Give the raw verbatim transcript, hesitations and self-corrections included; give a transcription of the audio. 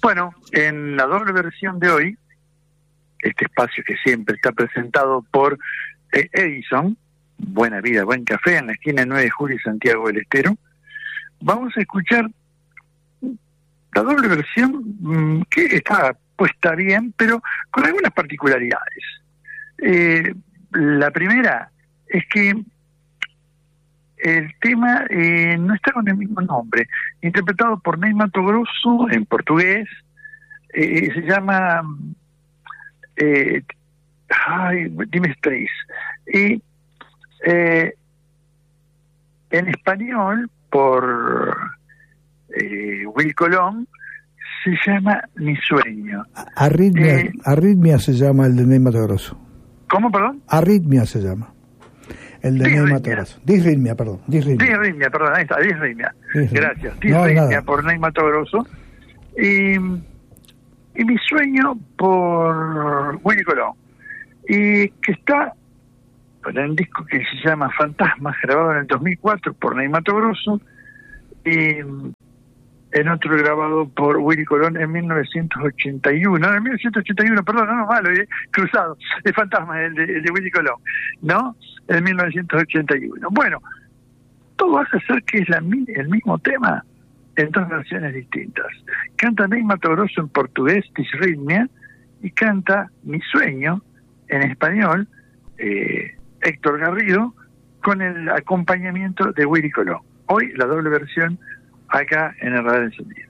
Bueno, en la doble versión de hoy, este espacio que siempre está presentado por eh, Edison, Buena Vida, Buen Café, en la esquina nueve de julio y Santiago del Estero, vamos a escuchar la doble versión mmm, que está puesta bien, pero con algunas particularidades. Eh, la primera es que el tema eh, no está con el mismo nombre, interpretado por Ney Matogrosso en portugués, eh, se llama eh, ay, dime tres, y eh, en español por eh, Will Colón se llama Mi Sueño. Arritmia, eh, Arritmia se llama el de Ney Matogrosso. ¿Cómo, perdón? Arritmia se llama. El de Ney Matogrosso. Disritmia, perdón. Disritmia. Disritmia, perdón, ahí está, Disritmia. Gracias. No, Disritmia por Ney Matogrosso. Y, y Mi Sueño por Willy Colón. Y que está en un disco que se llama Fantasmas, grabado en el dos mil cuatro por Ney Matogrosso, y en otro grabado por Willy Colón en mil novecientos ochenta y uno, en mil novecientos ochenta y uno, perdón, no, no, malo, eh, cruzado, el Fantasma, el de, el de Willy Colón, ¿no? En mil novecientos ochenta y uno. Bueno, todo hace ser que es la, el mismo tema en dos versiones distintas. Canta Ney Matogrosso en portugués, Disritmia, y canta Mi Sueño en español, eh, Héctor Garrido, con el acompañamiento de Willy Colón. Hoy la doble versión acá en el Radio Encendido.